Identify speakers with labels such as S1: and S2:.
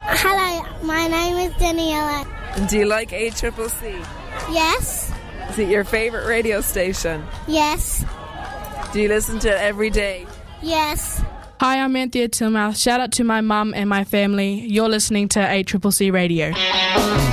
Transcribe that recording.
S1: Hello, my name is Daniela.
S2: And do you like ACCC?
S1: Yes.
S2: Is it your favourite radio station?
S1: Yes.
S2: Do you listen to it every day?
S1: Yes.
S3: Hi, I'm Anthea Tilmouth. Shout out to my mum and my family. You're listening to ACCC Radio.